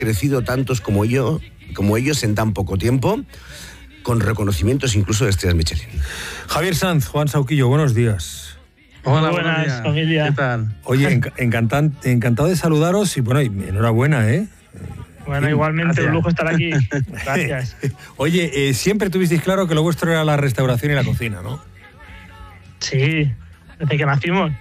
crecido tantos como ellos en tan poco tiempo, con reconocimientos incluso de estrellas Michelin. Javier Sanz, Juan Sauquillo, buenos días. Hola, buenas días, familia. ¿Qué tal? Oye, encantado de saludaros y bueno, y enhorabuena, ¿eh? Bueno, igualmente, gracias. Un lujo estar aquí. Gracias. Oye, siempre tuvisteis claro que lo vuestro era la restauración y la cocina, ¿no? Sí, desde que nacimos.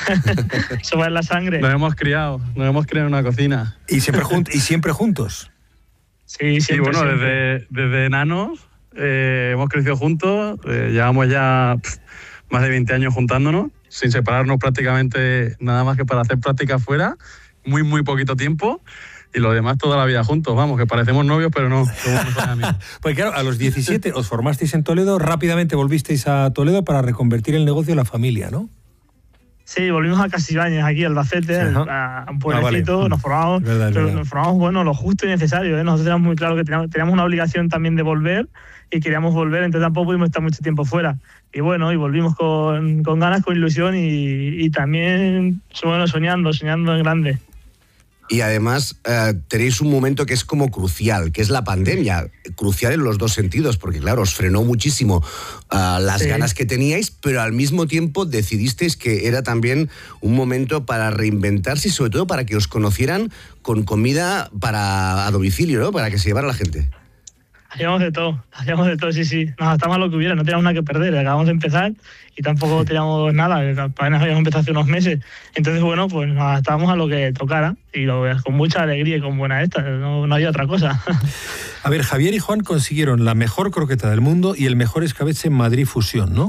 Eso va en la sangre. Nos hemos criado en una cocina. ¿Y siempre juntos? Sí, siempre. Sí, bueno, desde enanos hemos crecido juntos, llevamos ya más de 20 años juntándonos, sin separarnos prácticamente nada más que para hacer prácticas fuera, muy poquito tiempo, y lo demás toda la vida juntos, vamos, que parecemos novios, pero no, somos mejores amigos. Pues claro, a los 17 os formasteis en Toledo, rápidamente volvisteis a Toledo para reconvertir el negocio en la familia, ¿no? Sí, volvimos a Casibañez, aquí a Albacete, a un pueblecito, vale. Nos formamos, bueno, lo justo y necesario, ¿eh? Nosotros teníamos muy claro que teníamos una obligación también de volver y queríamos volver, entonces tampoco pudimos estar mucho tiempo fuera. Y bueno, y volvimos con ganas, con ilusión y también, bueno, soñando en grande. Y además tenéis un momento que es como crucial, que es la pandemia, crucial en los dos sentidos, porque claro, os frenó muchísimo las ganas que teníais, pero al mismo tiempo decidisteis que era también un momento para reinventarse y sobre todo para que os conocieran con comida a domicilio, ¿no? Para que se llevara la gente. Hacíamos de todo, sí. Nos adaptamos a lo que hubiera, no teníamos nada que perder, acabamos de empezar y tampoco teníamos nada, apenas habíamos empezado hace unos meses. Entonces, bueno, pues nos adaptamos a lo que tocara y con mucha alegría y con buena no había otra cosa. A ver, Javier y Juan consiguieron la mejor croqueta del mundo y el mejor escabeche en Madrid Fusión, ¿no?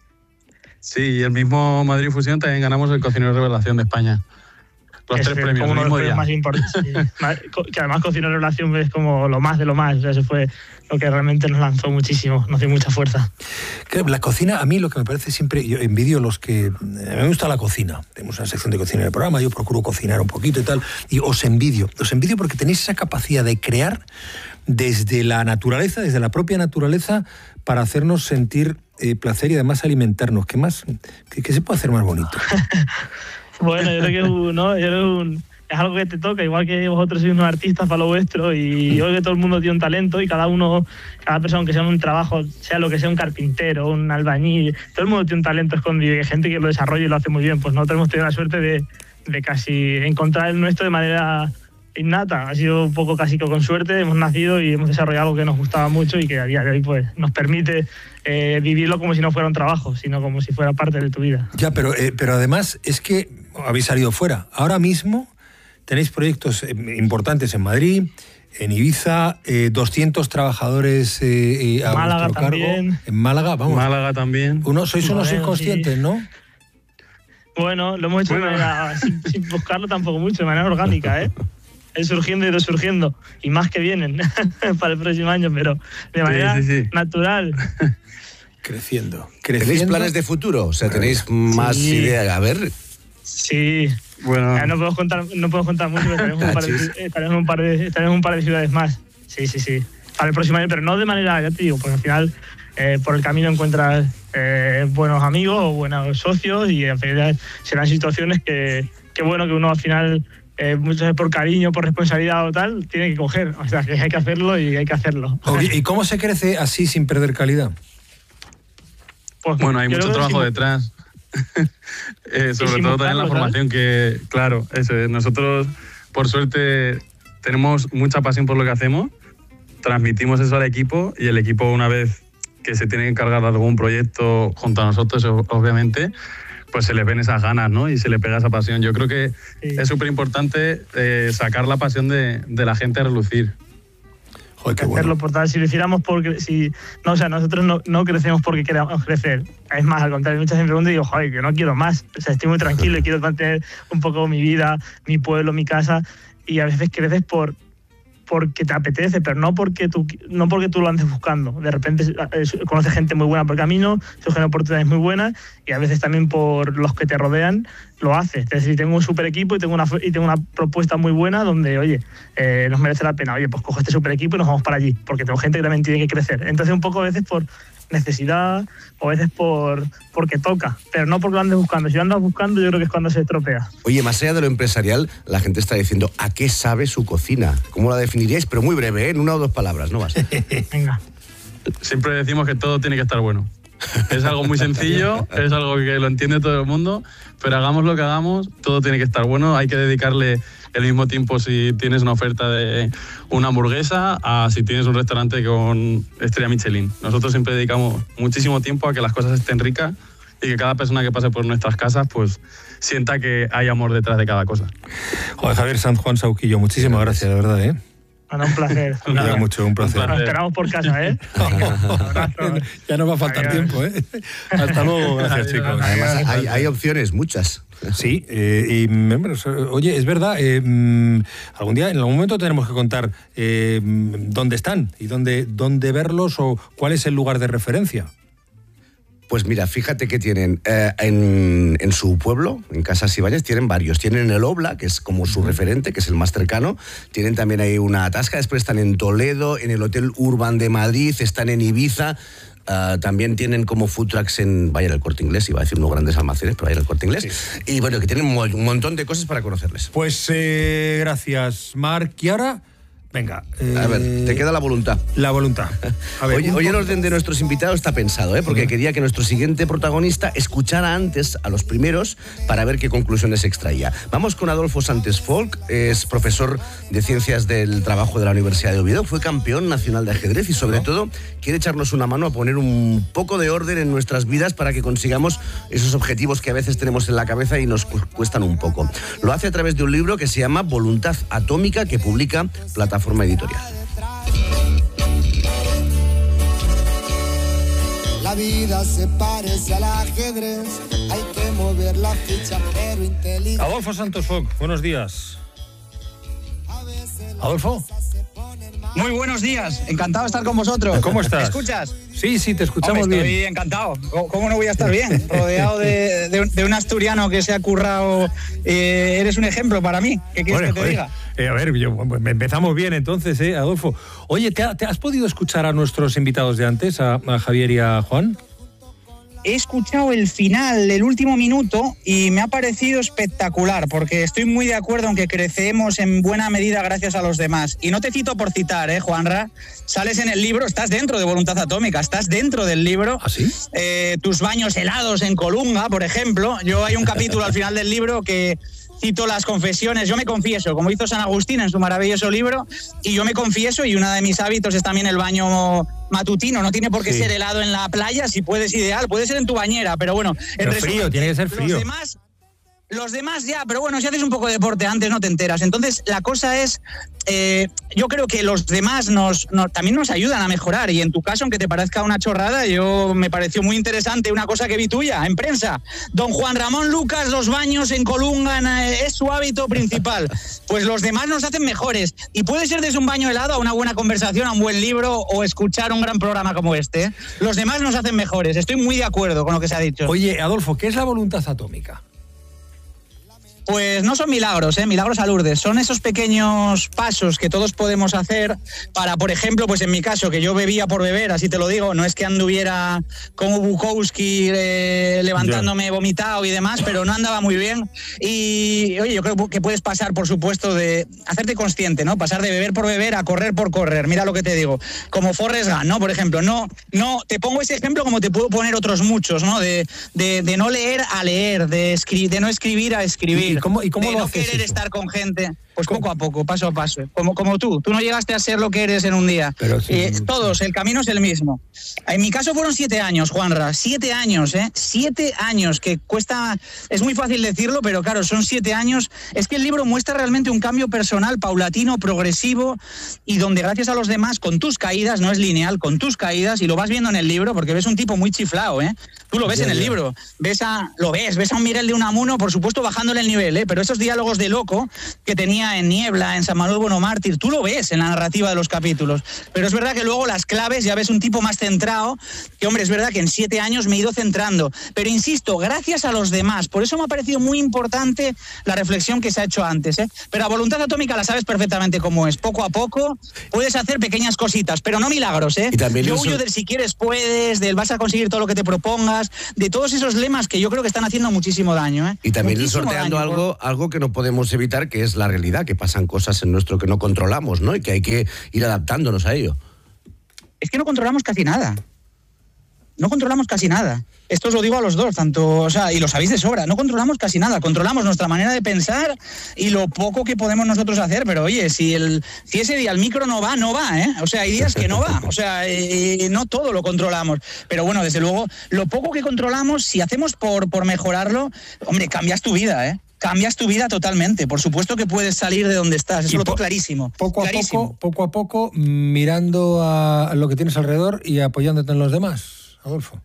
Sí, y el mismo Madrid Fusión también ganamos el Cocinero Revelación de España. Los tres premios, como uno de los premios más importantes. Que además Cocinero Revelación es como lo más de lo más. O sea, eso fue lo que realmente nos lanzó muchísimo, nos dio mucha fuerza. La cocina, a mí lo que me parece siempre, yo envidio los que... A mí me gusta la cocina. Tenemos una sección de cocina en el programa, yo procuro cocinar un poquito y tal, y os envidio porque tenéis esa capacidad de crear desde la naturaleza, desde la propia naturaleza, para hacernos sentir placer y además alimentarnos. ¿Qué se puede hacer más bonito? Bueno, yo creo que es algo que te toca, igual que vosotros sois unos artistas para lo vuestro y yo creo que todo el mundo tiene un talento y cada persona que sea un trabajo, sea lo que sea, un carpintero, un albañil, todo el mundo tiene un talento escondido y hay gente que lo desarrolla y lo hace muy bien. Pues nosotros hemos tenido la suerte de casi encontrar el nuestro de manera innata, ha sido un poco casi con suerte, hemos nacido y hemos desarrollado algo que nos gustaba mucho y que a día de hoy pues nos permite vivirlo como si no fuera un trabajo, sino como si fuera parte de tu vida. Ya, pero además es que habéis salido fuera. Ahora mismo tenéis proyectos importantes en Madrid, en Ibiza, 200 trabajadores a Málaga vuestro cargo. También. En Málaga, vamos. Málaga también. Sois unos inconscientes, sí. ¿No? Bueno, lo hemos hecho de manera, sin buscarlo tampoco mucho, de manera orgánica, ¿eh? Es surgiendo y resurgiendo, y más que vienen para el próximo año, pero de manera natural. Creciendo. ¿Tenéis planes de futuro? O sea, ¿tenéis más ideas? A ver. Sí. Bueno. No puedo contar mucho, pero estaremos en un par de ciudades más. Sí. Para el próximo año, pero no de manera, ya te digo, porque al final por el camino encuentras buenos amigos o buenos socios y al final serán situaciones que uno al final... muchas veces por cariño, por responsabilidad o tal, tiene que coger. O sea, que hay que hacerlo y hay que hacerlo. ¿Y cómo se crece así sin perder calidad? Pues bueno, hay mucho trabajo detrás. Sobre todo también la formación, que, claro, nosotros, por suerte, tenemos mucha pasión por lo que hacemos, transmitimos eso al equipo y el equipo, una vez que se tiene que encargar de algún proyecto junto a nosotros, obviamente, pues se le ven esas ganas, ¿no? Y se le pega esa pasión. Yo creo que es súper importante sacar la pasión de la gente a relucir. Joder, qué hacerlo, bueno. por tal, si lo hiciéramos nosotros no crecemos porque queramos crecer. Es más, al contrario, muchas veces me pregunto y digo, joder, yo no quiero más. O sea, estoy muy tranquilo y quiero mantener un poco mi vida, mi pueblo, mi casa. Y a veces creces porque te apetece, pero no porque tú lo andes buscando. De repente conoces gente muy buena por el camino, surgen oportunidades muy buenas y a veces también por los que te rodean lo haces. Es decir, tengo un super equipo y tengo una propuesta muy buena donde, oye, nos merece la pena. Oye, pues cojo este super equipo y nos vamos para allí, porque tengo gente que también tiene que crecer. Entonces un poco a veces necesidad o a veces porque toca, pero no porque lo andes buscando. Si lo andas buscando, yo creo que es cuando se estropea. Oye, más allá de lo empresarial, la gente está diciendo, ¿a qué sabe su cocina? ¿Cómo la definiríais? Pero muy breve, en 1 o 2 palabras, no más. Venga. Siempre decimos que todo tiene que estar bueno. Es algo muy sencillo, es algo que lo entiende todo el mundo, pero hagamos lo que hagamos, todo tiene que estar bueno. Hay que dedicarle el mismo tiempo si tienes una oferta de una hamburguesa a si tienes un restaurante con estrella Michelin. Nosotros siempre dedicamos muchísimo tiempo a que las cosas estén ricas y que cada persona que pase por nuestras casas pues sienta que hay amor detrás de cada cosa. Joder, Javier Sanz Juan Sauquillo, muchísimas gracias, de verdad, ¿eh? Bueno, un placer. Mucho, un placer. Nos esperamos por casa, ¿eh? Ya no va a faltar tiempo, ¿eh? Hasta luego, gracias, chicos. Además, hay opciones, muchas. Sí, oye, es verdad, algún día, en algún momento tenemos que contar dónde están y dónde verlos o cuál es el lugar de referencia. Pues mira, fíjate que tienen en su pueblo, en Casas Ibáñez, tienen varios. Tienen el Obla, que es como su referente, que es el más cercano. Tienen también ahí una tasca. Después están en Toledo, en el Hotel Urban de Madrid, están en Ibiza. También tienen como food trucks en El Corte Inglés, iba a decir unos grandes almacenes, pero El Corte Inglés. Sí. Y bueno, que tienen un montón de cosas para conocerles. Pues gracias, Marc. Y ahora... Venga. A ver, te queda la voluntad. La voluntad. A ver, hoy el orden de nuestros invitados está pensado, porque quería que nuestro siguiente protagonista escuchara antes a los primeros para ver qué conclusiones extraía. Vamos con Adolfo Santos Folk, es profesor de Ciencias del Trabajo de la Universidad de Oviedo, fue campeón nacional de ajedrez y sobre todo quiere echarnos una mano a poner un poco de orden en nuestras vidas para que consigamos esos objetivos que a veces tenemos en la cabeza y nos cuestan un poco. Lo hace a través de un libro que se llama Voluntad Atómica, que publica Plataforma Editorial. La vida se parece al ajedrez, hay que mover la ficha, pero inteligente. Adolfo Santos Folk, buenos días. Adolfo. Muy buenos días, encantado de estar con vosotros. ¿Cómo estás? ¿Me escuchas? Sí, te escuchamos. Hombre, bien. Estoy encantado. ¿Cómo no voy a estar bien? Rodeado de un asturiano que se ha currado. Eres un ejemplo para mí. ¿Qué quieres que te diga? A ver, empezamos bien entonces, Adolfo. Oye, ¿te has podido escuchar a nuestros invitados de antes, a Javier y a Juan? He escuchado el final, el último minuto, y me ha parecido espectacular, porque estoy muy de acuerdo en que crecemos en buena medida gracias a los demás. Y no te cito por citar, Juanra, sales en el libro, estás dentro de Voluntad Atómica, estás dentro del libro. ¿Ah, sí? Tus baños helados en Colunga, por ejemplo. Hay un capítulo al final del libro que cito las confesiones, yo me confieso, como hizo San Agustín en su maravilloso libro, y yo me confieso, y uno de mis hábitos es también el baño matutino. No tiene por qué ser helado en la playa, si puedes, ideal, puede ser en tu bañera, pero bueno. Pero frío, tiene que ser frío. Los demás ya, pero bueno, si haces un poco de deporte antes no te enteras. Entonces la cosa es, yo creo que los demás también nos ayudan a mejorar, y en tu caso, aunque te parezca una chorrada, me pareció muy interesante una cosa que vi tuya en prensa. Don Juan Ramón Lucas, los baños en Colunga es su hábito principal. Pues los demás nos hacen mejores, y puede ser desde un baño helado a una buena conversación, a un buen libro o escuchar un gran programa como este. Los demás nos hacen mejores, estoy muy de acuerdo con lo que se ha dicho. Oye, Adolfo, ¿qué es la voluntad atómica? Pues no son milagros, milagros a Lourdes. Son esos pequeños pasos que todos podemos hacer para, por ejemplo, pues en mi caso, que yo bebía por beber, así te lo digo, no es que anduviera como Bukowski levantándome vomitado y demás, pero no andaba muy bien. Y, oye, yo creo que puedes pasar, por supuesto, de hacerte consciente, ¿no? Pasar de beber por beber a correr por correr. Mira lo que te digo. Como Forrest Gump, ¿no? Por ejemplo, no, te pongo ese ejemplo como te puedo poner otros muchos, ¿no? De no leer a leer, de no escribir a escribir. ¿Y cómo de lo no haces querer eso? estar con gente, pues poco a poco, paso a paso, como tú no llegaste a ser lo que eres en un día. Pero sí, todos, el camino es el mismo. En mi caso fueron 7 años, Juanra, 7 años, 7 años, que cuesta, es muy fácil decirlo, pero claro, son 7 años. Es que el libro muestra realmente un cambio personal, paulatino, progresivo, y donde gracias a los demás, con tus caídas, no es lineal, con tus caídas, y lo vas viendo en el libro, porque ves un tipo muy chiflado, tú lo ves en el libro, ves a un Miguel de Unamuno, por supuesto, bajándole el nivel nivel, pero esos diálogos de loco que tenía en Niebla, en San Manuel Bueno Mártir, tú lo ves en la narrativa de los capítulos. Pero es verdad que luego las claves, ya ves un tipo más centrado, que hombre, es verdad que en 7 años me he ido centrando. Pero insisto, gracias a los demás. Por eso me ha parecido muy importante la reflexión que se ha hecho antes. Pero a Voluntad Atómica la sabes perfectamente cómo es. Poco a poco puedes hacer pequeñas cositas, pero no milagros. Y también yo huyo del si quieres puedes, del vas a conseguir todo lo que te propongas, de todos esos lemas que yo creo que están haciendo muchísimo daño. Y también ir sorteando algo que no podemos evitar, que es la realidad, que pasan cosas en nuestro que no controlamos, ¿no? Y que hay que ir adaptándonos a ello. Es que no controlamos casi nada. No controlamos casi nada. Esto os lo digo a los dos, tanto, y lo sabéis de sobra. No controlamos casi nada. Controlamos nuestra manera de pensar y lo poco que podemos nosotros hacer. Pero oye, si ese día el micro no va, ¿eh? O sea, hay días que no va. O sea, no todo lo controlamos. Pero bueno, desde luego, lo poco que controlamos, si hacemos por mejorarlo, hombre, cambias tu vida, ¿eh? Cambias tu vida totalmente. Por supuesto que puedes salir de donde estás. Eso lo tengo clarísimo. Poco a poco, mirando a lo que tienes alrededor y apoyándote en los demás. Adolfo.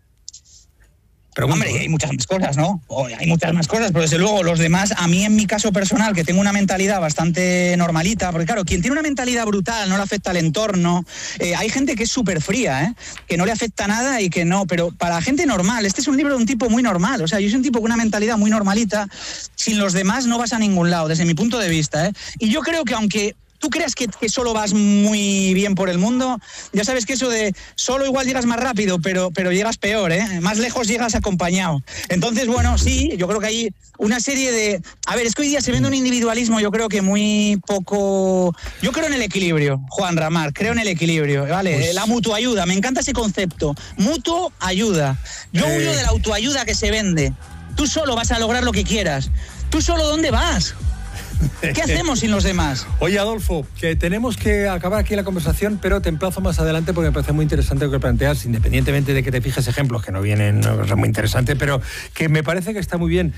Hombre, hay muchas más cosas, ¿no? Hay muchas más cosas, pero desde luego los demás, a mí en mi caso personal, que tengo una mentalidad bastante normalita, porque claro, quien tiene una mentalidad brutal no le afecta al entorno, hay gente que es súper fría, que no le afecta nada y que no, pero para gente normal, este es un libro de un tipo muy normal, o sea, yo soy un tipo con una mentalidad muy normalita, sin los demás no vas a ningún lado, desde mi punto de vista, y yo creo que aunque tú creas que solo vas muy bien por el mundo, ya sabes que eso de solo igual llegas más rápido, pero llegas peor, más lejos llegas acompañado. Entonces, bueno, sí, yo creo que hay una serie de... A ver, es que hoy día se vende un individualismo, yo creo que muy poco... Yo creo en el equilibrio, Juan Ramar, creo en el equilibrio, ¿vale? Pues... La mutuayuda, me encanta ese concepto, mutuayuda. Yo huyo de la autoayuda que se vende. Tú solo vas a lograr lo que quieras. ¿Tú solo dónde vas? ¿Qué hacemos sin los demás? Oye, Adolfo, que tenemos que acabar aquí la conversación, pero te emplazo más adelante porque me parece muy interesante lo que planteas, independientemente de que te fijes ejemplos que no vienen, no es muy interesante, pero que me parece que está muy bien.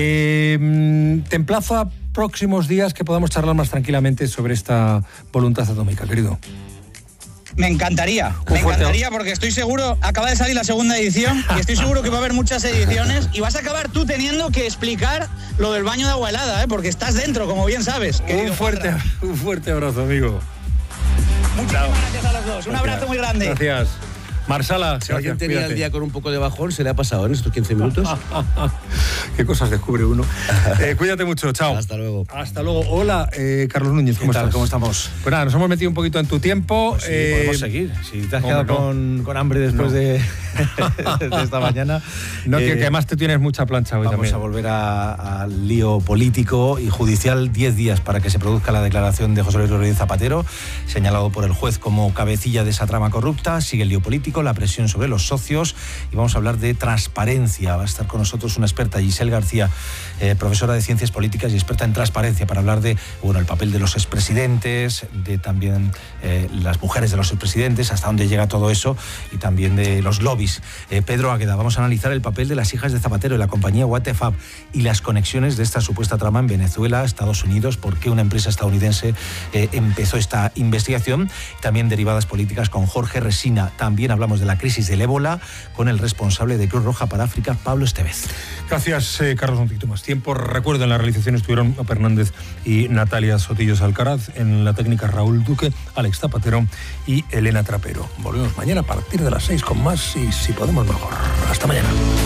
Te emplazo a próximos días que podamos charlar más tranquilamente sobre esta voluntad atómica, querido. Me encantaría porque estoy seguro, acaba de salir la segunda edición y estoy seguro que va a haber muchas ediciones y vas a acabar tú teniendo que explicar lo del baño de agua helada, porque estás dentro, como bien sabes. Un fuerte abrazo, amigo. Muchísimas gracias a los dos, un abrazo muy grande. Gracias. Marsala, si alguien tenía el día con un poco de bajón, se le ha pasado en estos 15 minutos. Qué cosas descubre uno. Cuídate mucho, chao. Hasta luego. Hasta luego. Hola, Carlos Núñez, ¿cómo estás? ¿Cómo estamos? Pues nada, nos hemos metido un poquito en tu tiempo. Pues sí, podemos seguir. Si te has quedado con hambre después de esta mañana. No, que además tú tienes mucha plancha hoy también. Vamos a volver al lío político y judicial. 10 días para que se produzca la declaración de José Luis Rodríguez Zapatero, señalado por el juez como cabecilla de esa trama corrupta. Sigue el lío político, la presión sobre los socios y vamos a hablar de transparencia. Va a estar con nosotros una experta, Giselle García, profesora de Ciencias Políticas y experta en transparencia, para hablar de el papel de los expresidentes, de también las mujeres de los expresidentes, hasta dónde llega todo eso, y también de los lobbies. Pedro Águeda, vamos a analizar el papel de las hijas de Zapatero y la compañía Watefab y las conexiones de esta supuesta trama en Venezuela, Estados Unidos, por qué una empresa estadounidense empezó esta investigación, también derivadas políticas con Jorge Resina. También hablamos de la crisis del ébola con el responsable de Cruz Roja para África, Pablo Estevez. Gracias, Carlos. Un poquito más tiempo. Recuerdo, en la realización estuvieron Opa Hernández y Natalia Sotillos Alcaraz, en la técnica Raúl Duque, Alex Zapatero y Elena Trapero. Volvemos mañana a partir de las 6 con más y si podemos mejor. Hasta mañana.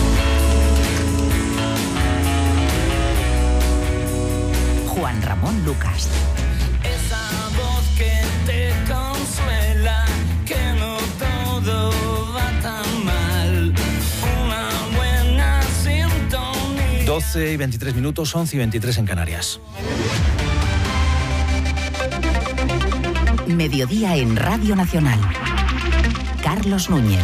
Juan Ramón Lucas. Esa voz que te consuela, que no todo va tan mal. Una buena sintonía. 12 y 23 minutos, 11 y 23 en Canarias. Mediodía en Radio Nacional. Carlos Núñez.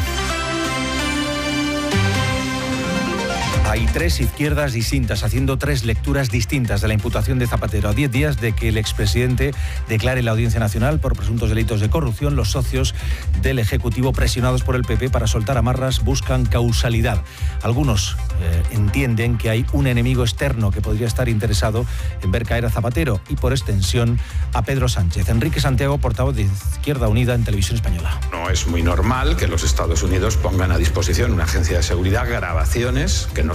Hay 3 izquierdas distintas, haciendo 3 lecturas distintas de la imputación de Zapatero. A 10 días de que el expresidente declare en la Audiencia Nacional por presuntos delitos de corrupción, los socios del Ejecutivo, presionados por el PP para soltar amarras, buscan causalidad. Algunos entienden que hay un enemigo externo que podría estar interesado en ver caer a Zapatero y, por extensión, a Pedro Sánchez. Enrique Santiago, portavoz de Izquierda Unida en Televisión Española. No es muy normal que los Estados Unidos pongan a disposición una agencia de seguridad grabaciones que no se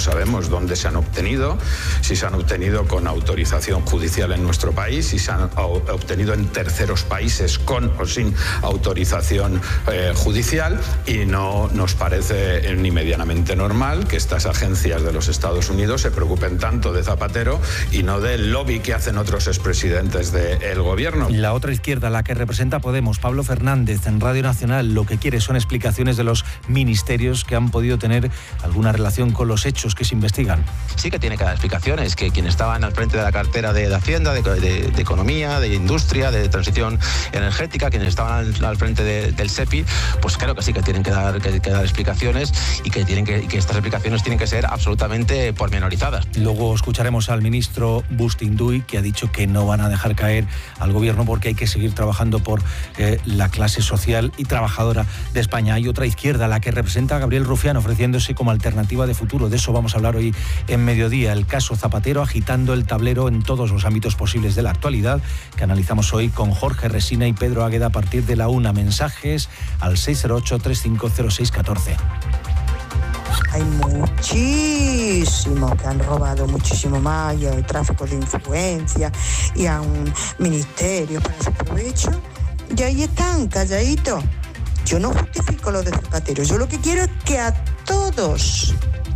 sabemos dónde se han obtenido, si se han obtenido con autorización judicial en nuestro país, si se han obtenido en terceros países con o sin autorización judicial, y no nos parece ni medianamente normal que estas agencias de los Estados Unidos se preocupen tanto de Zapatero y no del lobby que hacen otros expresidentes del gobierno. La otra izquierda, la que representa Podemos, Pablo Fernández, en Radio Nacional, lo que quiere son explicaciones de los ministerios que han podido tener alguna relación con los hechos que se investigan. Sí que tiene que dar explicaciones, que quienes estaban al frente de la cartera de Hacienda, de Economía, de Industria, de Transición Energética, quienes estaban al frente del SEPI, pues claro que sí que tienen que dar explicaciones, y que estas explicaciones tienen que ser absolutamente pormenorizadas. Luego escucharemos al ministro Bustinduy, que ha dicho que no van a dejar caer al gobierno porque hay que seguir trabajando por la clase social y trabajadora de España. Hay otra izquierda, la que representa a Gabriel Rufián, ofreciéndose como alternativa de futuro. De eso vamos a hablar hoy en Mediodía. El caso Zapatero agitando el tablero en todos los ámbitos posibles de la actualidad, que analizamos hoy con Jorge Resina y Pedro Águeda a partir de la 1. Mensajes al 608-350614. Hay muchísimos que han robado muchísimo más, y hay tráfico de influencia, y a un ministerio para su provecho, y ahí están, calladitos. Yo no justifico lo de Zapatero, yo lo que quiero es que a todos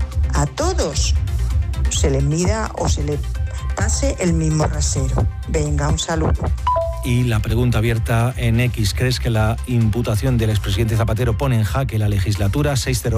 se les mida o se les pase el mismo rasero. Venga, un saludo. Y la pregunta abierta en X: ¿crees que la imputación del expresidente Zapatero pone en jaque la legislatura?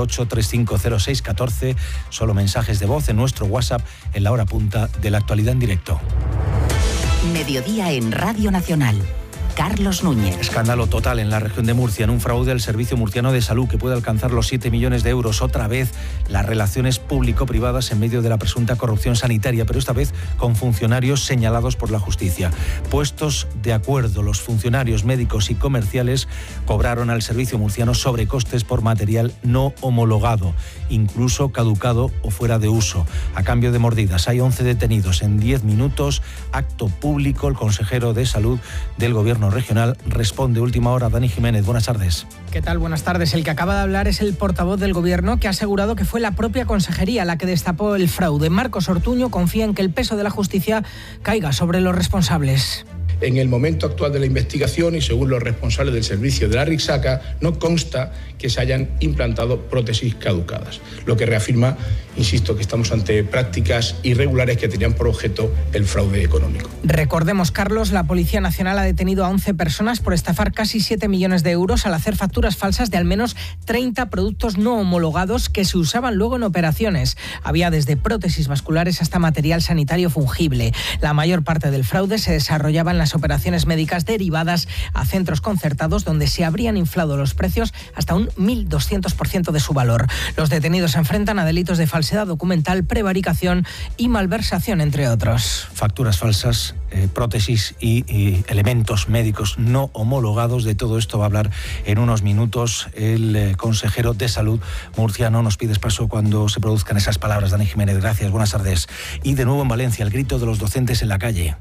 608-350614. Solo mensajes de voz en nuestro WhatsApp en la hora punta de la actualidad en directo. Mediodía en Radio Nacional. Carlos Núñez. Escándalo total en la región de Murcia, en un fraude al Servicio Murciano de Salud que puede alcanzar los 7 millones de euros. Otra vez las relaciones público-privadas en medio de la presunta corrupción sanitaria, pero esta vez con funcionarios señalados por la justicia. Puestos de acuerdo, los funcionarios médicos y comerciales cobraron al Servicio Murciano sobrecostes por material no homologado, incluso caducado o fuera de uso, a cambio de mordidas. Hay 11 detenidos. En 10 minutos, acto público. El consejero de Salud del Gobierno regional responde. Última hora. Dani Jiménez, buenas tardes. ¿Qué tal? Buenas tardes. El que acaba de hablar es el portavoz del Gobierno, que ha asegurado que fue la propia consejería la que destapó el fraude. Marcos Ortuño confía en que el peso de la justicia caiga sobre los responsables. En el momento actual de la investigación y según los responsables del servicio de la Rixaca, no consta que se hayan implantado prótesis caducadas, lo que reafirma, insisto, que estamos ante prácticas irregulares que tenían por objeto el fraude económico. Recordemos, Carlos, la Policía Nacional ha detenido a 11 personas por estafar casi 7 millones de euros al hacer facturas falsas de al menos 30 productos no homologados que se usaban luego en operaciones. Había desde prótesis vasculares hasta material sanitario fungible. La mayor parte del fraude se desarrollaba en las operaciones médicas derivadas a centros concertados, donde se habrían inflado los precios hasta un 1.200% de su valor. Los detenidos se enfrentan a delitos de falsedad documental, prevaricación y malversación, entre otros. Facturas falsas, prótesis y elementos médicos no homologados. De todo esto va a hablar en unos minutos el consejero de Salud murciano. Nos pides paso cuando se produzcan esas palabras, Dani Jiménez. Gracias, buenas tardes. Y de nuevo en Valencia, el grito de los docentes en la calle.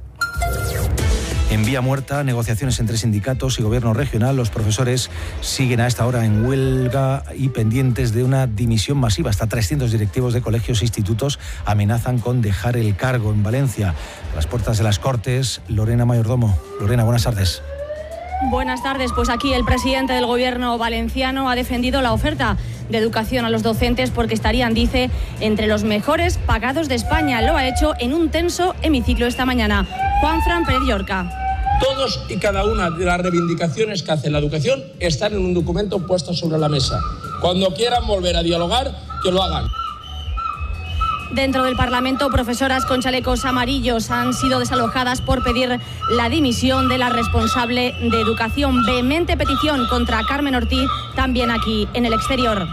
En vía muerta, negociaciones entre sindicatos y gobierno regional. Los profesores siguen a esta hora en huelga y pendientes de una dimisión masiva. Hasta 300 directivos de colegios e institutos amenazan con dejar el cargo. En Valencia, a las puertas de las Cortes, Lorena Mayordomo. Lorena, buenas tardes. Buenas tardes. Pues aquí el presidente del gobierno valenciano ha defendido la oferta de educación a los docentes porque estarían, dice, entre los mejores pagados de España. Lo ha hecho en un tenso hemiciclo esta mañana. Juanfran Pérez Llorca. Todos y cada una de las reivindicaciones que hace la educación están en un documento puesto sobre la mesa. Cuando quieran volver a dialogar, que lo hagan. Dentro del Parlamento, profesoras con chalecos amarillos han sido desalojadas por pedir la dimisión de la responsable de educación. Vehemente petición contra Carmen Ortiz, también aquí en el exterior.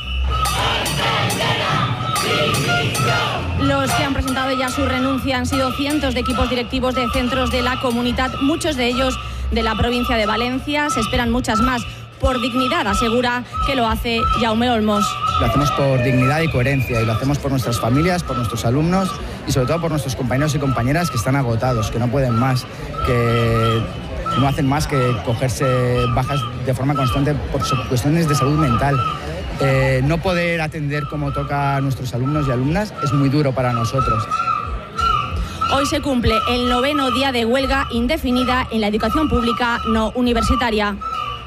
Los que han presentado ya su renuncia han sido cientos de equipos directivos de centros de la comunidad, muchos de ellos de la provincia de Valencia. Se esperan muchas más. Por dignidad, asegura que lo hace Jaume Olmos. Lo hacemos por dignidad y coherencia, y lo hacemos por nuestras familias, por nuestros alumnos y sobre todo por nuestros compañeros y compañeras que están agotados, que no pueden más, que no hacen más que cogerse bajas de forma constante por cuestiones de salud mental. no poder atender como toca a nuestros alumnos y alumnas es muy duro para nosotros. Hoy se cumple el 9º día de huelga indefinida en la educación pública no universitaria.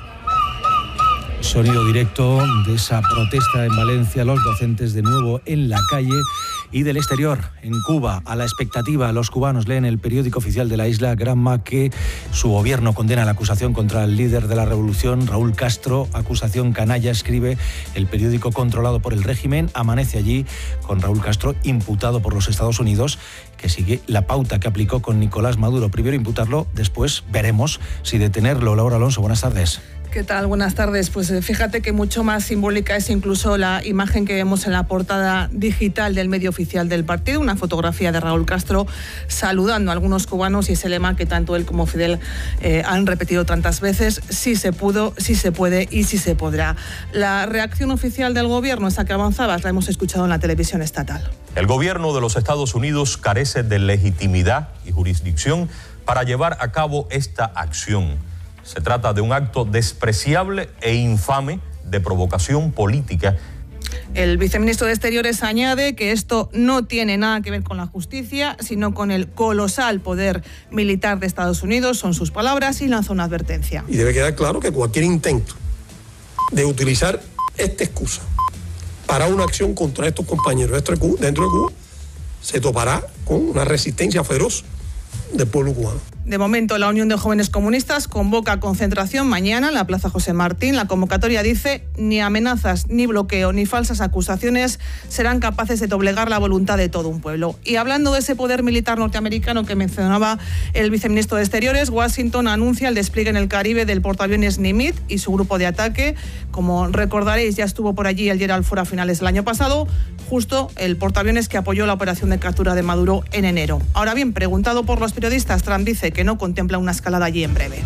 Sonido directo de esa protesta en Valencia, los docentes de nuevo en la calle. Y del exterior, en Cuba, a la expectativa, los cubanos leen el periódico oficial de la isla, Granma, que su gobierno condena la acusación contra el líder de la revolución, Raúl Castro, acusación canalla, escribe el periódico controlado por el régimen. Amanece allí con Raúl Castro imputado por los Estados Unidos, que sigue la pauta que aplicó con Nicolás Maduro. Primero imputarlo, después veremos si detenerlo. Laura Alonso, buenas tardes. ¿Qué tal? Buenas tardes. Pues fíjate que mucho más simbólica es incluso la imagen que vemos en la portada digital del medio oficial del partido, una fotografía de Raúl Castro saludando a algunos cubanos, y ese lema que tanto él como Fidel han repetido tantas veces: sí se pudo, sí se puede y sí se podrá. La reacción oficial del gobierno, esa que avanzabas, la hemos escuchado en la televisión estatal. El gobierno de los Estados Unidos carece de legitimidad y jurisdicción para llevar a cabo esta acción. Se trata de un acto despreciable e infame de provocación política. El viceministro de Exteriores añade que esto no tiene nada que ver con la justicia, sino con el colosal poder militar de Estados Unidos, son sus palabras, y lanza una advertencia. Y debe quedar claro que cualquier intento de utilizar esta excusa para una acción contra estos compañeros dentro de Cuba se topará con una resistencia feroz del pueblo cubano. De momento, la Unión de Jóvenes Comunistas convoca concentración mañana en la Plaza José Martín. La convocatoria dice: ni amenazas, ni bloqueo, ni falsas acusaciones serán capaces de doblegar la voluntad de todo un pueblo. Y hablando de ese poder militar norteamericano que mencionaba el viceministro de Exteriores, Washington anuncia el despliegue en el Caribe del portaaviones Nimitz y su grupo de ataque. Como recordaréis, ya estuvo por allí el Gerald Ford a finales del año pasado, justo el portaaviones que apoyó la operación de captura de Maduro en enero. Ahora bien, preguntado por los periodistas, Trump dice que no contempla una escalada allí en breve.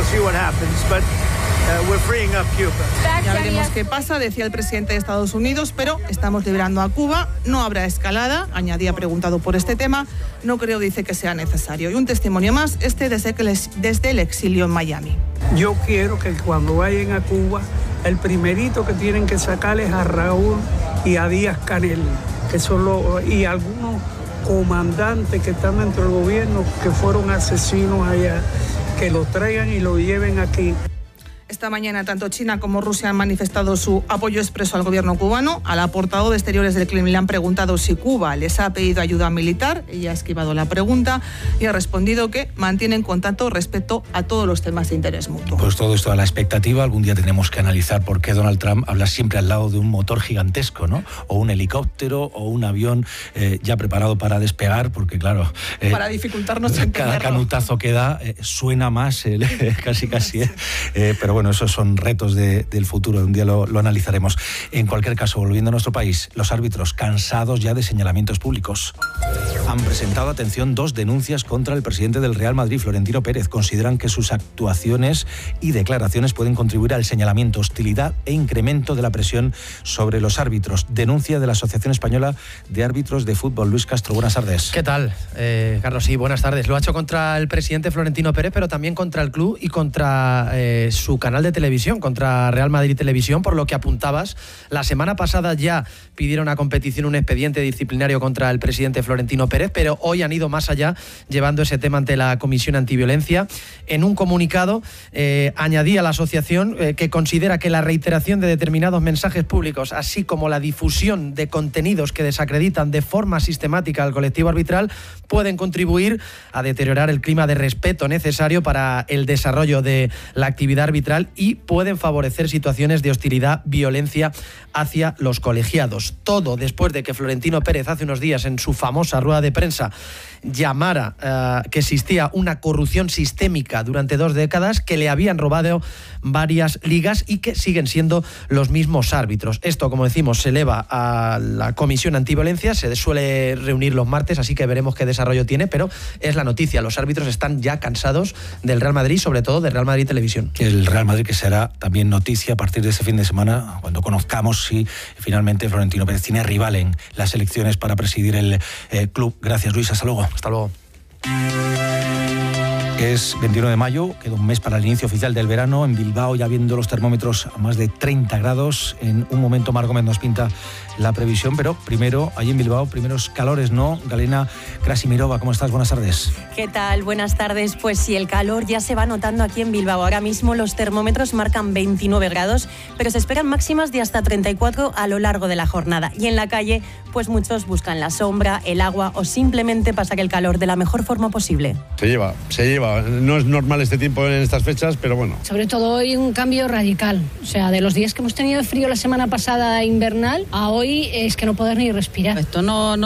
Ya veremos qué pasa, decía el presidente de Estados Unidos, pero estamos liberando a Cuba, no habrá escalada, añadía preguntado por este tema, no creo, dice, que sea necesario. Y un testimonio más, desde el exilio en Miami. Yo quiero que cuando vayan a Cuba, el primerito que tienen que sacar es a Raúl y a Díaz Canel, y algunos comandantes que están dentro del gobierno que fueron asesinos allá, que los traigan y lo lleven aquí. Esta mañana tanto China como Rusia han manifestado su apoyo expreso al gobierno cubano. A la portavoz de Exteriores del Kremlin le han preguntado si Cuba les ha pedido ayuda militar. Ella ha esquivado la pregunta y ha respondido que mantienen contacto respecto a todos los temas de interés mutuo. Pues todo esto a la expectativa. Algún día tenemos que analizar por qué Donald Trump habla siempre al lado de un motor gigantesco, ¿no? O un helicóptero o un avión ya preparado para despegar, porque claro... para dificultarnos entenderlo. Cada canutazo que da suena más, casi. Pero bueno, esos son retos del futuro, un día lo analizaremos. En cualquier caso, volviendo a nuestro país, los árbitros, cansados ya de señalamientos públicos, han presentado, atención, 2 denuncias contra el presidente del Real Madrid, Florentino Pérez. Consideran que sus actuaciones y declaraciones pueden contribuir al señalamiento, hostilidad e incremento de la presión sobre los árbitros. Denuncia de la Asociación Española de Árbitros de Fútbol. Luis Castro, buenas tardes. ¿Qué tal, Carlos? Sí, buenas tardes. Lo ha hecho contra el presidente Florentino Pérez, pero también contra el club y contra su canal de televisión, contra Real Madrid Televisión, por lo que apuntabas. La semana pasada ya pidieron a competición un expediente disciplinario contra el presidente Florentino Pérez, pero hoy han ido más allá, llevando ese tema ante la Comisión Antiviolencia. En un comunicado añadía la asociación que considera que la reiteración de determinados mensajes públicos, así como la difusión de contenidos que desacreditan de forma sistemática al colectivo arbitral, pueden contribuir a deteriorar el clima de respeto necesario para el desarrollo de la actividad arbitral y pueden favorecer situaciones de hostilidad, violencia hacia los colegiados. Todo después de que Florentino Pérez hace unos días en su famosa rueda de prensa llamara que existía una corrupción sistémica durante 2 décadas, que le habían robado varias ligas y que siguen siendo los mismos árbitros. Esto, como decimos, se eleva a la Comisión Antiviolencia, se suele reunir los martes, así que veremos qué desarrollo tiene, pero es la noticia. Los árbitros están ya cansados del Real Madrid, sobre todo del Real Madrid Televisión. El Real Madrid, que será también noticia a partir de este fin de semana, cuando conozcamos si finalmente Florentino Pérez tiene rival en las elecciones para presidir el club. Gracias, Luis. Hasta luego. Hasta luego. Es 21 de mayo, queda un mes para el inicio oficial del verano. En Bilbao ya viendo los termómetros a más de 30 grados. En un momento Mar Gómez nos pinta la previsión, pero primero, allí en Bilbao, primeros calores, ¿no? Galina Krasimirova, ¿cómo estás? Buenas tardes. ¿Qué tal? Buenas tardes. Pues sí, el calor ya se va notando aquí en Bilbao. Ahora mismo los termómetros marcan 29 grados, pero se esperan máximas de hasta 34 a lo largo de la jornada. Y en la calle, pues muchos buscan la sombra, el agua o simplemente pasar el calor de la mejor forma posible. Se lleva. No es normal este tiempo en estas fechas, pero bueno. Sobre todo hoy un cambio radical. O sea, de los días que hemos tenido de frío la semana pasada invernal, a hoy es que no poder ni respirar. Esto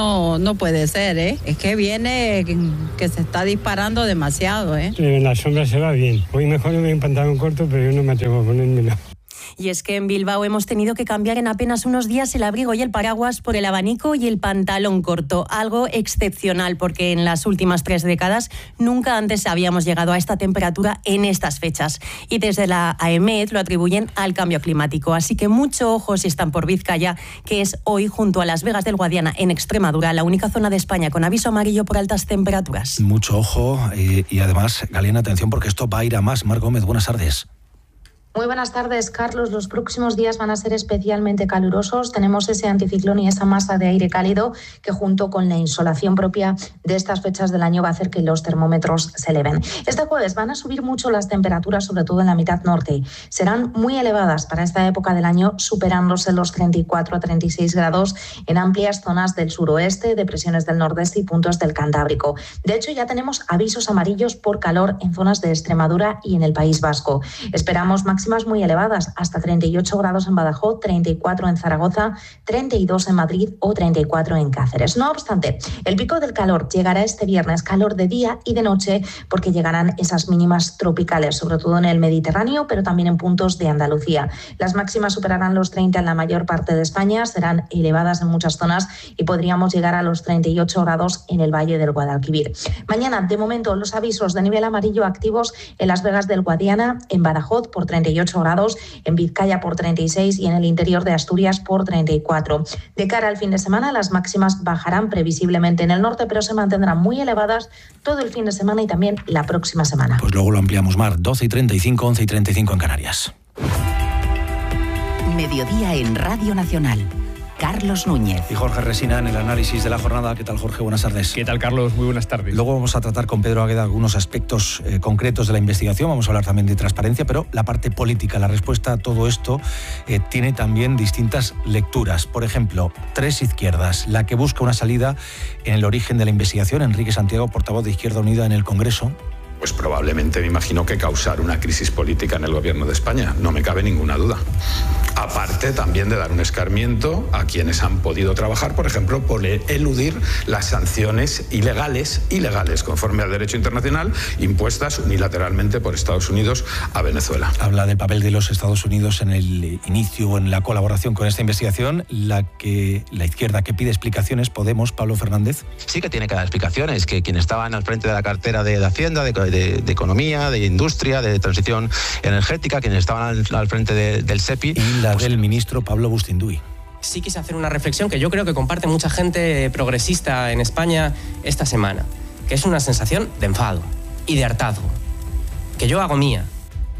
no puede ser, ¿eh? Es que viene que se está disparando demasiado, ¿eh? En la sombra se va bien. Hoy mejor me voy en pantalón corto, pero yo no me atrevo a ponérmelo. Y es que en Bilbao hemos tenido que cambiar en apenas unos días el abrigo y el paraguas por el abanico y el pantalón corto. Algo excepcional porque en las últimas 3 décadas nunca antes habíamos llegado a esta temperatura en estas fechas. Y desde la AEMET lo atribuyen al cambio climático. Así que mucho ojo si están por Vizcaya, que es hoy junto a Las Vegas del Guadiana en Extremadura la única zona de España con aviso amarillo por altas temperaturas. Mucho ojo y además, Galina, atención porque esto va a ir a más. Mar Gómez, buenas tardes. Muy buenas tardes, Carlos. Los próximos días van a ser especialmente calurosos. Tenemos ese anticiclón y esa masa de aire cálido que junto con la insolación propia de estas fechas del año va a hacer que los termómetros se eleven. Este jueves van a subir mucho las temperaturas, sobre todo en la mitad norte. Serán muy elevadas para esta época del año, superándose los 34 a 36 grados en amplias zonas del suroeste, depresiones del nordeste y puntos del Cantábrico. De hecho, ya tenemos avisos amarillos por calor en zonas de Extremadura y en el País Vasco. Esperamos máximas muy elevadas, hasta 38 grados en Badajoz, 34 en Zaragoza, 32 en Madrid o 34 en Cáceres. No obstante, el pico del calor llegará este viernes, calor de día y de noche, porque llegarán esas mínimas tropicales, sobre todo en el Mediterráneo, pero también en puntos de Andalucía. Las máximas superarán los 30 en la mayor parte de España, serán elevadas en muchas zonas y podríamos llegar a los 38 grados en el Valle del Guadalquivir. Mañana, de momento, los avisos de nivel amarillo activos en Las Vegas del Guadiana, en Badajoz por 38 grados, en Vizcaya por 36 y en el interior de Asturias por 34. De cara al fin de semana, las máximas bajarán previsiblemente en el norte, pero se mantendrán muy elevadas todo el fin de semana y también la próxima semana. Pues luego lo ampliamos, Mar. 12:35, 11:35 en Canarias. Mediodía en Radio Nacional. Carlos Núñez. Y Jorge Resina en el análisis de la jornada. ¿Qué tal, Jorge? Buenas tardes. ¿Qué tal, Carlos? Muy buenas tardes. Luego vamos a tratar con Pedro Águeda algunos aspectos concretos de la investigación. Vamos a hablar también de transparencia, pero la parte política, la respuesta a todo esto tiene también distintas lecturas. Por ejemplo, 3 izquierdas. La que busca una salida en el origen de la investigación, Enrique Santiago, portavoz de Izquierda Unida en el Congreso. Pues probablemente me imagino que causar una crisis política en el gobierno de España, no me cabe ninguna duda. Aparte también de dar un escarmiento a quienes han podido trabajar, por ejemplo, por eludir las sanciones ilegales, conforme al derecho internacional, impuestas unilateralmente por Estados Unidos a Venezuela. Habla del papel de los Estados Unidos en el inicio, en la colaboración con esta investigación, la izquierda que pide explicaciones, Podemos, Pablo Fernández. Sí que tiene que dar explicaciones, que quienes estaban al frente de la cartera de Hacienda, de Economía, de Industria, de Transición Energética, quienes estaban al frente del SEPI. Y la del ministro Pablo Bustinduy. Sí quise hacer una reflexión que yo creo que comparte mucha gente progresista en España esta semana, que es una sensación de enfado y de hartazgo, que yo hago mía.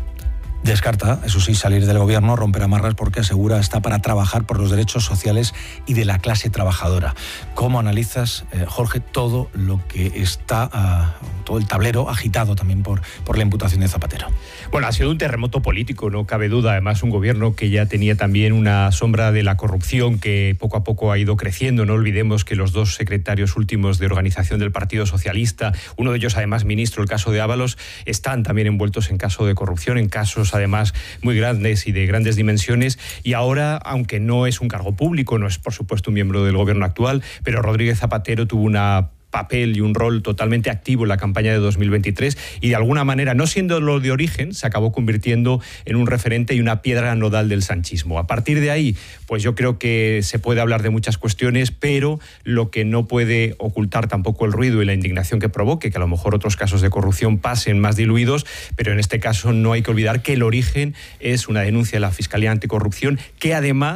Descarta, eso sí, salir del gobierno, romper amarras, porque asegura está para trabajar por los derechos sociales y de la clase trabajadora. ¿Cómo analizas, Jorge, todo lo que está, todo el tablero agitado también por la imputación de Zapatero? Bueno, ha sido un terremoto político, no cabe duda. Además, un gobierno que ya tenía también una sombra de la corrupción que poco a poco ha ido creciendo. No olvidemos que los 2 secretarios últimos de organización del Partido Socialista, uno de ellos además ministro, el caso de Ábalos, están también envueltos en caso de corrupción, en casos además muy grandes y de grandes dimensiones. Y ahora, aunque no es un cargo público, no es por supuesto un miembro del gobierno actual, pero Rodríguez Zapatero tuvo una papel y un rol totalmente activo en la campaña de 2023 y de alguna manera, no siendo lo de origen, se acabó convirtiendo en un referente y una piedra nodal del sanchismo. A partir de ahí, pues yo creo que se puede hablar de muchas cuestiones, pero lo que no puede ocultar tampoco el ruido y la indignación que provoque, que a lo mejor otros casos de corrupción pasen más diluidos, pero en este caso no hay que olvidar que el origen es una denuncia de la Fiscalía Anticorrupción que además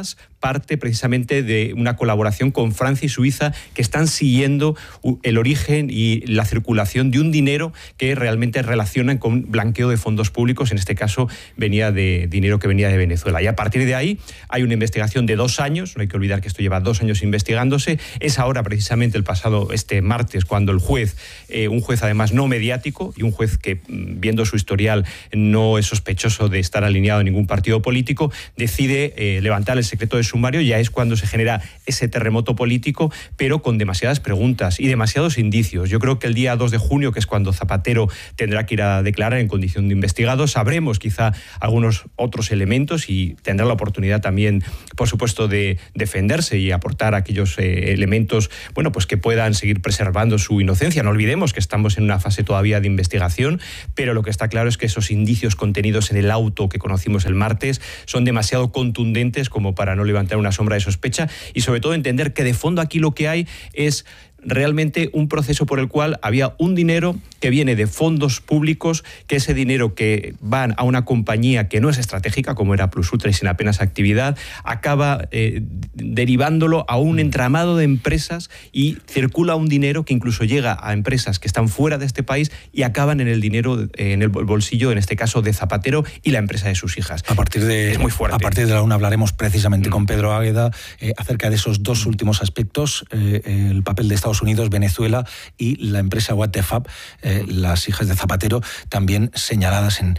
parte precisamente de una colaboración con Francia y Suiza, que están siguiendo el origen y la circulación de un dinero que realmente relacionan con blanqueo de fondos públicos. En este caso venía de dinero que venía de Venezuela. Y a partir de ahí hay una investigación de 2 años, no hay que olvidar que esto lleva 2 años investigándose. Es ahora precisamente este martes, cuando el juez, un juez además no mediático y un juez que, viendo su historial, no es sospechoso de estar alineado a ningún partido político, decide levantar el secreto de sumario. Ya es cuando se genera ese terremoto político, pero con demasiadas preguntas y demasiados indicios. Yo creo que el día 2 de junio, que es cuando Zapatero tendrá que ir a declarar en condición de investigado, sabremos quizá algunos otros elementos y tendrá la oportunidad también, por supuesto, de defenderse y aportar aquellos elementos, bueno, pues que puedan seguir preservando su inocencia. No olvidemos que estamos en una fase todavía de investigación, pero lo que está claro es que esos indicios contenidos en el auto que conocimos el martes son demasiado contundentes como para no levantar una sombra de sospecha, y sobre todo entender que de fondo aquí lo que hay es realmente un proceso por el cual había un dinero que viene de fondos públicos, que ese dinero que van a una compañía que no es estratégica, como era Plus Ultra y sin apenas actividad, acaba derivándolo a un entramado de empresas y circula un dinero que incluso llega a empresas que están fuera de este país y acaban en el dinero, en el bolsillo, en este caso de Zapatero y la empresa de sus hijas. Es muy fuerte. A partir de la una hablaremos precisamente con Pedro Águeda acerca de esos 2 últimos aspectos, el papel de Estados Unidos, Venezuela y la empresa What the Fab, las hijas de Zapatero, también señaladas en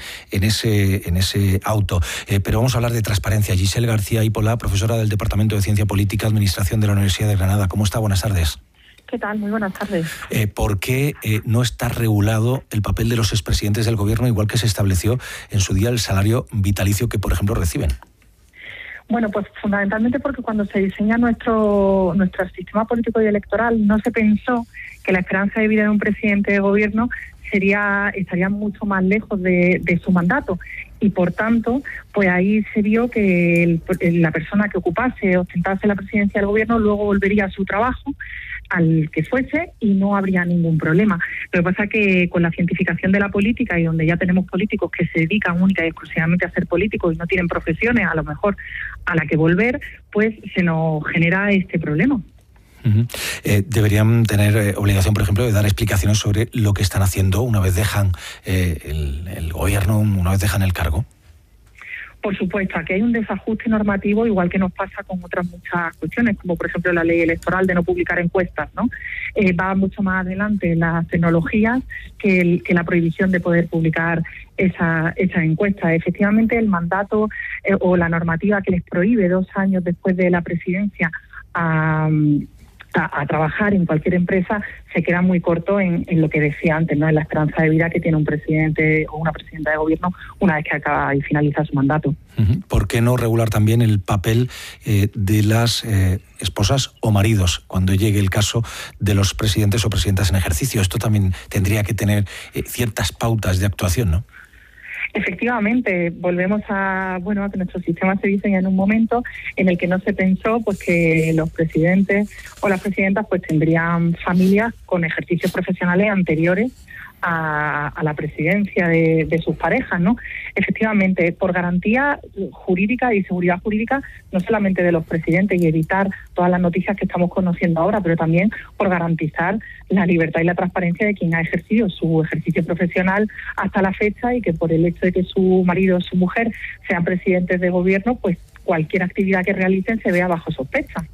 ese auto. Pero vamos a hablar de transparencia. Giselle García Ipola, profesora del Departamento de Ciencia Política, Administración de la Universidad de Granada. ¿Cómo está? Buenas tardes. ¿Qué tal? Muy buenas tardes. ¿Por qué no está regulado el papel de los expresidentes del gobierno, igual que se estableció en su día el salario vitalicio que, por ejemplo, reciben? Bueno, pues fundamentalmente porque cuando se diseña nuestro sistema político y electoral no se pensó que la esperanza de vida de un presidente de gobierno estaría mucho más lejos de su mandato, y por tanto pues ahí se vio que la persona que ostentase la presidencia del gobierno luego volvería a su trabajo, al que fuese, y no habría ningún problema. Lo que pasa es que con la cientificación de la política, y donde ya tenemos políticos que se dedican única y exclusivamente a ser políticos y no tienen profesiones a lo mejor a la que volver, pues se nos genera este problema. Deberían tener obligación, por ejemplo, de dar explicaciones sobre lo que están haciendo una vez dejan el gobierno, una vez dejan el cargo. Por supuesto, aquí hay un desajuste normativo, igual que nos pasa con otras muchas cuestiones, como por ejemplo la ley electoral de no publicar encuestas, ¿no? Va mucho más adelante las tecnologías que la prohibición de poder publicar esa encuesta. Efectivamente, el mandato o la normativa que les prohíbe 2 años después de la presidencia a trabajar en cualquier empresa se queda muy corto en lo que decía antes, ¿no? En la esperanza de vida que tiene un presidente o una presidenta de gobierno una vez que acaba y finaliza su mandato. ¿Por qué no regular también el papel de las esposas o maridos cuando llegue el caso de los presidentes o presidentas en ejercicio? Esto también tendría que tener ciertas pautas de actuación, ¿no? Efectivamente, volvemos a que nuestro sistema se diseña en un momento en el que no se pensó pues que los presidentes o las presidentas pues tendrían familias con ejercicios profesionales anteriores a la presidencia de sus parejas, ¿no? Efectivamente, por garantía jurídica y seguridad jurídica, no solamente de los presidentes y evitar todas las noticias que estamos conociendo ahora, pero también por garantizar la libertad y la transparencia de quien ha ejercido su ejercicio profesional hasta la fecha, y que por el hecho de que su marido o su mujer sean presidentes de gobierno, pues cualquier actividad que realicen se vea bajo sospecha.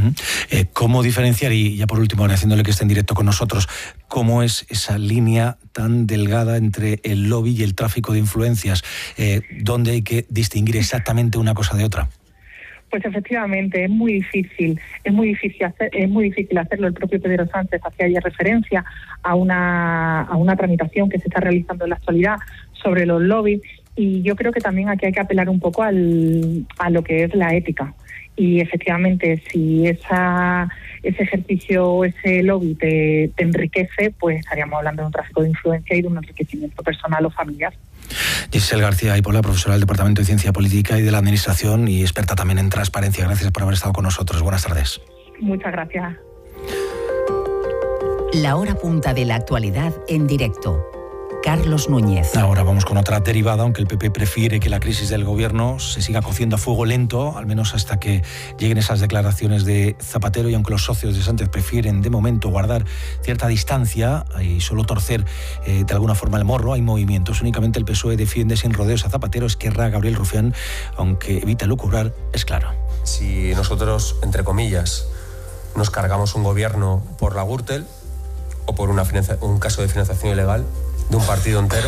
¿Cómo diferenciar, y ya por último, haciéndole que esté en directo con nosotros, cómo es esa línea tan delgada entre el lobby y el tráfico de influencias? ¿Dónde hay que distinguir exactamente una cosa de otra? Pues efectivamente, es muy difícil hacerlo. El propio Pedro Sánchez hacía ayer referencia a una tramitación que se está realizando en la actualidad sobre los lobbies, y yo creo que también aquí hay que apelar un poco a lo que es la ética. Y efectivamente, si ese ejercicio o ese lobby te enriquece, pues estaríamos hablando de un tráfico de influencia y de un enriquecimiento personal o familiar. Giselle García Ipola, profesora del Departamento de Ciencia Política y de la Administración y experta también en transparencia. Gracias por haber estado con nosotros. Buenas tardes. Muchas gracias. La hora punta de la actualidad en directo. Carlos Núñez. Ahora vamos con otra derivada, aunque el PP prefiere que la crisis del gobierno se siga cociendo a fuego lento, al menos hasta que lleguen esas declaraciones de Zapatero, y aunque los socios de Sánchez prefieren de momento guardar cierta distancia y solo torcer de alguna forma el morro, hay movimientos. Únicamente el PSOE defiende sin rodeos a Zapatero. Esquerra, Gabriel Rufián, aunque evita lucubrar, es claro. Si nosotros, entre comillas, nos cargamos un gobierno por la Gürtel o por un caso de financiación ilegal de un partido entero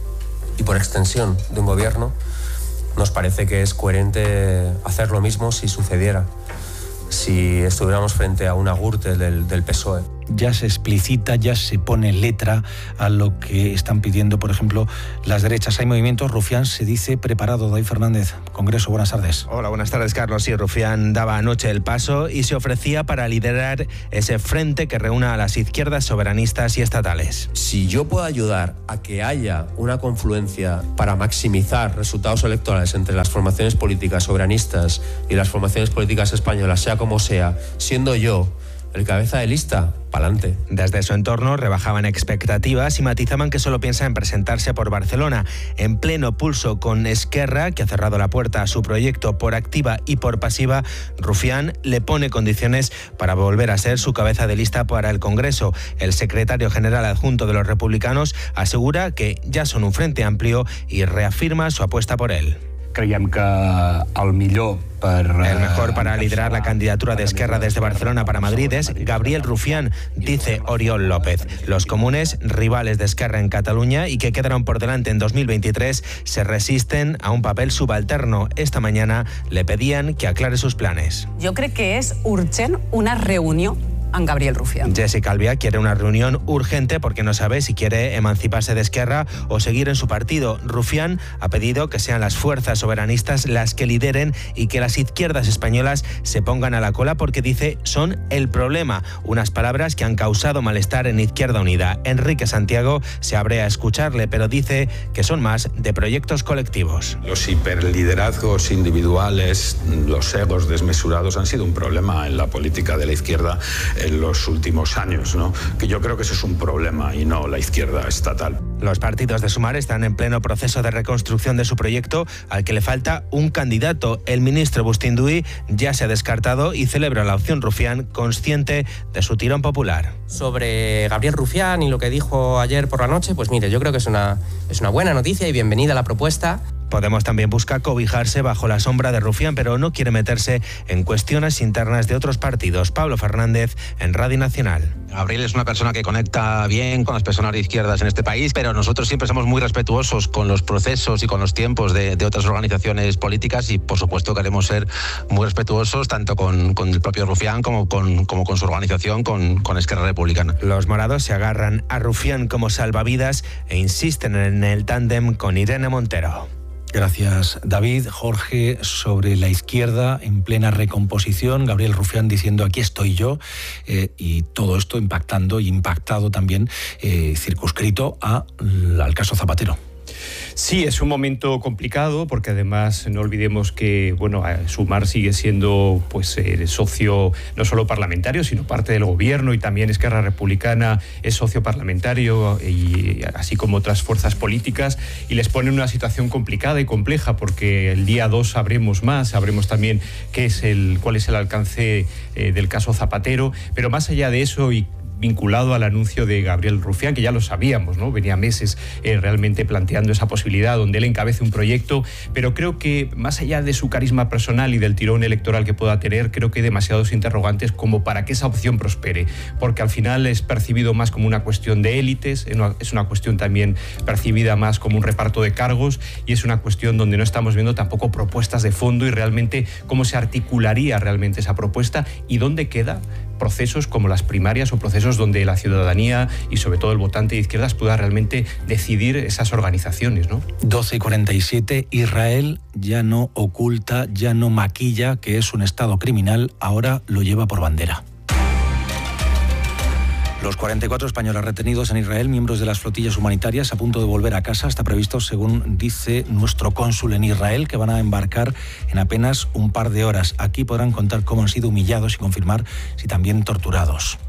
y por extensión de un gobierno, nos parece que es coherente hacer lo mismo si sucediera, si estuviéramos frente a una Gürtel del PSOE. Ya se explicita, ya se pone letra a lo que están pidiendo, por ejemplo, las derechas. Hay movimientos. Rufián se dice preparado. David Fernández, Congreso, buenas tardes. Hola, buenas tardes, Carlos. Sí, Rufián daba anoche el paso y se ofrecía para liderar ese frente que reúna a las izquierdas soberanistas y estatales. Si yo puedo ayudar a que haya una confluencia para maximizar resultados electorales entre las formaciones políticas soberanistas y las formaciones políticas españolas, sea como sea, siendo yo el cabeza de lista, pa'lante. Desde su entorno rebajaban expectativas y matizaban que solo piensa en presentarse por Barcelona. En pleno pulso con Esquerra, que ha cerrado la puerta a su proyecto por activa y por pasiva, Rufián le pone condiciones para volver a ser su cabeza de lista para el Congreso. El secretario general adjunto de los republicanos asegura que ya son un frente amplio y reafirma su apuesta por él. Creiem que el mejor para liderar la candidatura de Esquerra desde Barcelona para Madrid es Gabriel Rufián, dice Oriol López. Los comunes, rivales de Esquerra en Cataluña y que quedaron por delante en 2023, se resisten a un papel subalterno. Esta mañana le pedían que aclare sus planes. Jo crec que és urgent una reunió amb Gabriel Rufián. Jessica Albiach quiere una reunión urgente porque no sabe si quiere emanciparse de Esquerra o seguir en su partido. Rufián ha pedido que sean las fuerzas soberanistas las que lideren y que las izquierdas españolas se pongan a la cola porque dice son el problema. Unas palabras que han causado malestar en Izquierda Unida. Enrique Santiago se abre a escucharle, pero dice que son más de proyectos colectivos. Los hiperliderazgos individuales, los egos desmesurados han sido un problema en la política de la izquierda en los últimos años, ¿no? Que yo creo que eso es un problema y no la izquierda estatal. Los partidos de Sumar están en pleno proceso de reconstrucción de su proyecto, al que le falta un candidato. El ministro Bustinduy ya se ha descartado y celebra la opción Rufián, consciente de su tirón popular. Sobre Gabriel Rufián y lo que dijo ayer por la noche, pues mire, yo creo que es una buena noticia y bienvenida la propuesta. Podemos también busca cobijarse bajo la sombra de Rufián, pero no quiere meterse en cuestiones internas de otros partidos. Pablo Fernández, en Radio Nacional. Gabriel es una persona que conecta bien con las personas de izquierdas en este país, pero nosotros siempre somos muy respetuosos con los procesos y con los tiempos de otras organizaciones políticas y, por supuesto, queremos ser muy respetuosos tanto con el propio Rufián como con su organización, con Esquerra Republicana. Los morados se agarran a Rufián como salvavidas e insisten en el tándem con Irene Montero. Gracias, David. Jorge, sobre la izquierda en plena recomposición, Gabriel Rufián diciendo aquí estoy yo, y todo esto impactando y impactado también, circunscrito al caso Zapatero. Sí, es un momento complicado porque además no olvidemos que Sumar sigue siendo socio no solo parlamentario, sino parte del gobierno, y también Esquerra Republicana es socio parlamentario, y así como otras fuerzas políticas, y les pone en una situación complicada y compleja porque el día 2 sabremos también cuál es el alcance del caso Zapatero, pero más allá de eso y vinculado al anuncio de Gabriel Rufián, que ya lo sabíamos, ¿no? Venía meses realmente planteando esa posibilidad, donde él encabece un proyecto, pero creo que más allá de su carisma personal y del tirón electoral que pueda tener, creo que hay demasiados interrogantes como para que esa opción prospere, porque al final es percibido más como una cuestión de élites, es una cuestión también percibida más como un reparto de cargos, y es una cuestión donde no estamos viendo tampoco propuestas de fondo y realmente cómo se articularía realmente esa propuesta y dónde queda procesos como las primarias o procesos donde la ciudadanía y sobre todo el votante de izquierdas pueda realmente decidir esas organizaciones, ¿no? 12:47, Israel ya no oculta, ya no maquilla que es un Estado criminal, ahora lo lleva por bandera. Los 44 españoles retenidos en Israel, miembros de las flotillas humanitarias, a punto de volver a casa, está previsto, según dice nuestro cónsul en Israel, que van a embarcar en apenas un par de horas. Aquí podrán contar cómo han sido humillados y confirmar si también torturados.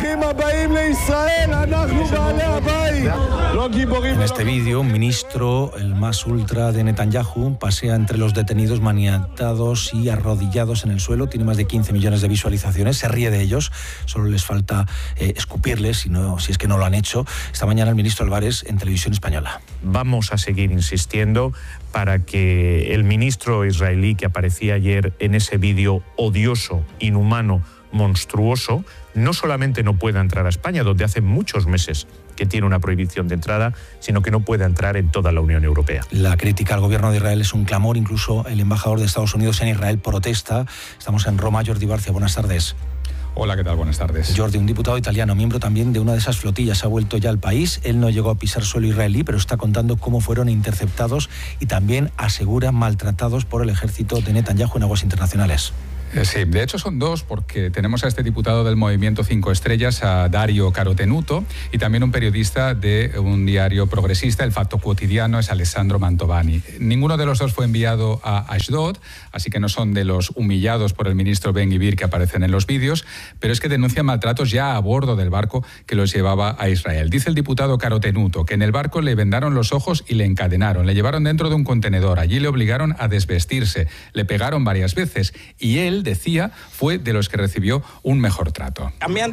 En este vídeo, un ministro, el más ultra de Netanyahu, pasea entre los detenidos maniatados y arrodillados en el suelo. Tiene más de 15 millones de visualizaciones. Se ríe de ellos. Solo les falta escupirles, si es que no lo han hecho. Esta mañana el ministro Álvarez en Televisión Española. Vamos a seguir insistiendo para que el ministro israelí que aparecía ayer en ese vídeo odioso, inhumano, monstruoso, no solamente no pueda entrar a España, donde hace muchos meses que tiene una prohibición de entrada, sino que no pueda entrar en toda la Unión Europea. La crítica al gobierno de Israel es un clamor, incluso el embajador de Estados Unidos en Israel protesta. Estamos en Roma. Jordi Barcia, buenas tardes. Hola, ¿qué tal? Buenas tardes. Jordi, un diputado italiano, miembro también de una de esas flotillas, ha vuelto ya al país. Él no llegó a pisar suelo israelí, pero está contando cómo fueron interceptados y también asegura maltratados por el ejército de Netanyahu en aguas internacionales. Sí, de hecho son dos, porque tenemos a este diputado del Movimiento 5 Estrellas, a Dario Carotenuto, y también un periodista de un diario progresista, El Fatto Quotidiano, es Alessandro Mantovani. Ninguno de los dos fue enviado a Ashdod, así que no son de los humillados por el ministro Ben Gvir que aparecen en los vídeos, pero es que denuncian maltratos ya a bordo del barco que los llevaba a Israel. Dice el diputado Carotenuto que en el barco le vendaron los ojos y le encadenaron, le llevaron dentro de un contenedor, allí le obligaron a desvestirse, le pegaron varias veces y él, decía, fue de los que recibió un mejor trato.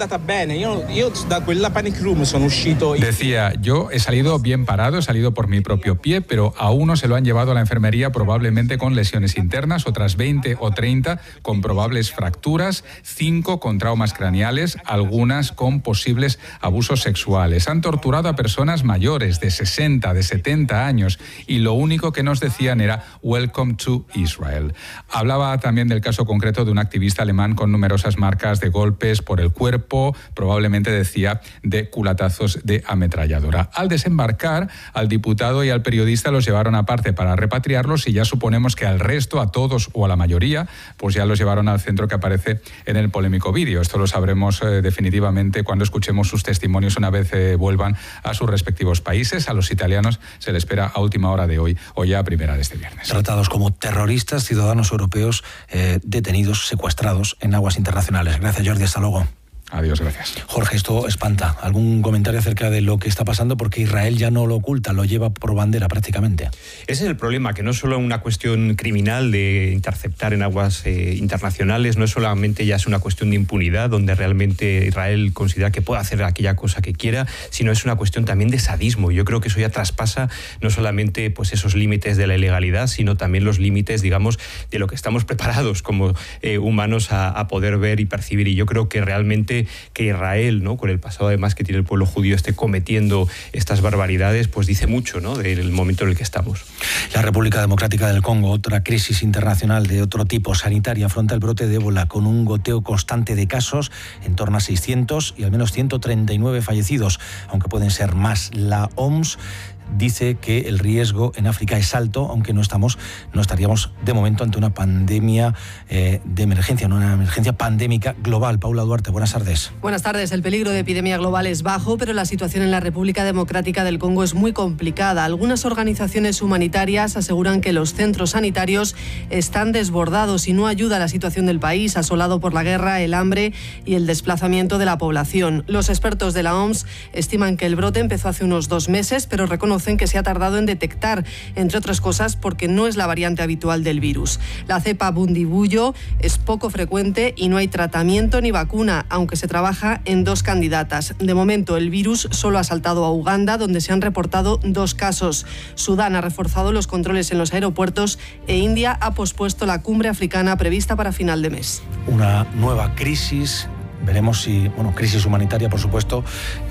Decía, yo he salido bien parado, he salido por mi propio pie, pero a uno se lo han llevado a la enfermería probablemente con lesiones internas, otras 20 o 30 con probables fracturas, 5 con traumas craneales, algunas con posibles abusos sexuales. Han torturado a personas mayores de 60, de 70 años y lo único que nos decían era "Welcome to Israel". Hablaba también del caso concreto de un activista alemán con numerosas marcas de golpes por el cuerpo, probablemente, decía, de culatazos de ametralladora. Al desembarcar, al diputado y al periodista los llevaron aparte para repatriarlos y ya suponemos que al resto, a todos o a la mayoría, pues ya los llevaron al centro que aparece en el polémico vídeo. Esto lo sabremos definitivamente cuando escuchemos sus testimonios una vez vuelvan a sus respectivos países. A los italianos se les espera a última hora de hoy o ya a primera de este viernes. Tratados como terroristas, ciudadanos europeos detenidos, secuestrados en aguas internacionales. Gracias, Jordi. Hasta luego. Adiós, gracias. Jorge, esto espanta. ¿Algún comentario acerca de lo que está pasando? Porque Israel ya no lo oculta, lo lleva por bandera prácticamente. Ese es el problema, que no es solo una cuestión criminal de interceptar en aguas internacionales, no es solamente ya es una cuestión de impunidad, donde realmente Israel considera que puede hacer aquella cosa que quiera, sino es una cuestión también de sadismo. Yo creo que eso ya traspasa no solamente pues esos límites de la ilegalidad, sino también los límites, digamos, de lo que estamos preparados como humanos a poder ver y percibir. Y yo creo que realmente que Israel, ¿no?, con el pasado además que tiene el pueblo judío, esté cometiendo estas barbaridades, pues dice mucho, ¿no?, del momento en el que estamos. La República Democrática del Congo, otra crisis internacional de otro tipo, sanitaria, afronta el brote de ébola con un goteo constante de casos, en torno a 600 y al menos 139 fallecidos, aunque pueden ser más. La OMS dice que el riesgo en África es alto, aunque no estaríamos de momento ante una pandemia de emergencia, no una emergencia pandémica global. Paula Duarte, buenas tardes. Buenas tardes. El peligro de epidemia global es bajo, pero la situación en la República Democrática del Congo es muy complicada. Algunas organizaciones humanitarias aseguran que los centros sanitarios están desbordados y no ayuda a la situación del país, asolado por la guerra, el hambre y el desplazamiento de la población. Los expertos de la OMS estiman que el brote empezó hace unos 2 meses, pero reconocen que se ha tardado en detectar, entre otras cosas porque no es la variante habitual del virus. La cepa Bundibugyo es poco frecuente y no hay tratamiento ni vacuna, aunque se trabaja en 2 candidatas. De momento, el virus solo ha saltado a Uganda, donde se han reportado 2 casos. Sudán ha reforzado los controles en los aeropuertos e India ha pospuesto la cumbre africana prevista para final de mes. Una nueva crisis. Veremos si, crisis humanitaria, por supuesto,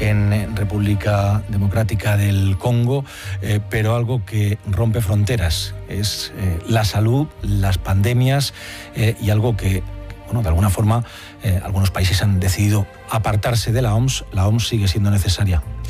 en República Democrática del Congo, pero algo que rompe fronteras es la salud, las pandemias y algo que, de alguna forma, algunos países han decidido apartarse de la OMS. La OMS sigue siendo necesaria.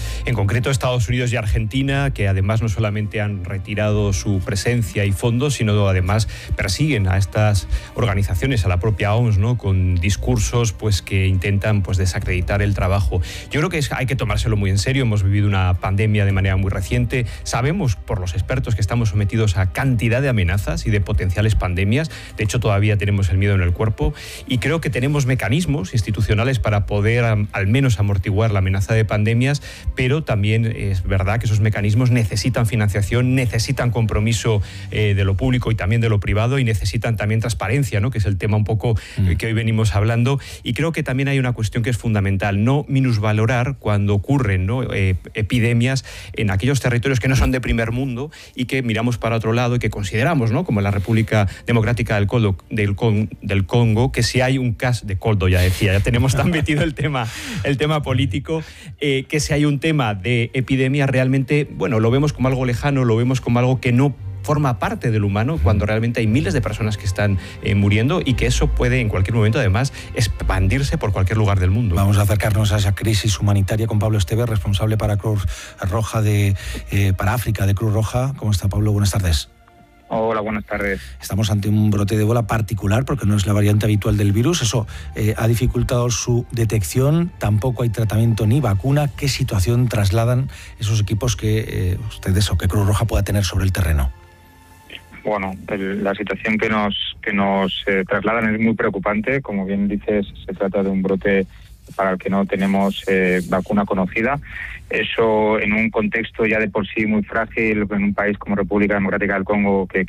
En concreto, Estados Unidos y Argentina, que además no solamente han retirado su presencia y fondos, sino además persiguen a estas organizaciones, a la propia OMS, ¿no?, con discursos pues que intentan pues desacreditar el trabajo. Yo creo que hay que tomárselo muy en serio. Hemos vivido una pandemia de manera muy reciente. Sabemos por los expertos que estamos sometidos a cantidad de amenazas y de potenciales pandemias. De hecho, todavía tenemos el miedo en el cuerpo y creo que tenemos mecanismos institucionales para poder al menos amortiguar la amenaza de pandemias, pero también es verdad que esos mecanismos necesitan financiación, necesitan compromiso de lo público y también de lo privado, y necesitan también transparencia, ¿no?, que es el tema un poco que hoy venimos hablando. Y creo que también hay una cuestión que es fundamental: no minusvalorar cuando ocurren, ¿no?, epidemias en aquellos territorios que no son de primer mundo y que miramos para otro lado y que consideramos, ¿no?, como la República Democrática del Congo, que si hay un caso de Coldo, ya tenemos tan metido el tema político, que si hay un tema de epidemia realmente, bueno, lo vemos como algo lejano, lo vemos como algo que no forma parte del humano, cuando realmente hay miles de personas que están muriendo, y que eso puede en cualquier momento además expandirse por cualquier lugar del mundo. Vamos a acercarnos a esa crisis humanitaria con Pablo Esteve, responsable para Cruz Roja para África de Cruz Roja. ¿Cómo está, Pablo? Buenas tardes. Hola, buenas tardes. Estamos ante un brote de ébola particular porque no es la variante habitual del virus. Eso ha dificultado su detección. Tampoco hay tratamiento ni vacuna. ¿Qué situación trasladan esos equipos que ustedes o que Cruz Roja pueda tener sobre el terreno? Bueno, la situación que nos trasladan es muy preocupante. Como bien dices, se trata de un brote para el que no tenemos vacuna conocida. Eso en un contexto ya de por sí muy frágil, en un país como República Democrática del Congo, que